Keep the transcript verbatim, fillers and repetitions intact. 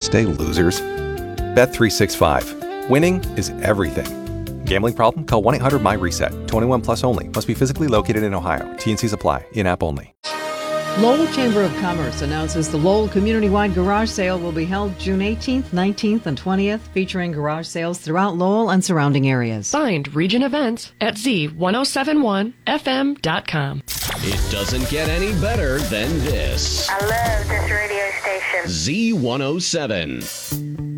Thursday, losers. Bet three sixty-five. Winning is everything. Gambling problem? Call one eight hundred my reset. twenty-one plus only. Must be physically located in Ohio. T and C's apply. In-app only. Lowell Chamber of Commerce announces the Lowell Community-Wide Garage Sale will be held June eighteenth, nineteenth, and twentieth, featuring garage sales throughout Lowell and surrounding areas. Signed, Region Events at Z ten seventy-one F M dot com. It doesn't get any better than this. I love this radio station. Z one oh seven.